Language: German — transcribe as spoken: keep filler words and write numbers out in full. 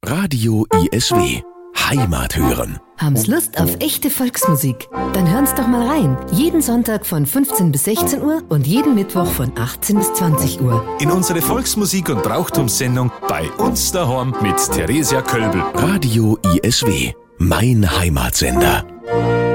Radio I S W. Heimat hören. Haben's Lust auf echte Volksmusik? Dann hören's doch mal rein. Jeden Sonntag von fünfzehn bis sechzehn Uhr und jeden Mittwoch von achtzehn bis zwanzig Uhr. In unsere Volksmusik- und Brauchtumssendung bei uns daheim mit Theresia Kölbel. Radio I S W. Mein Heimatsender.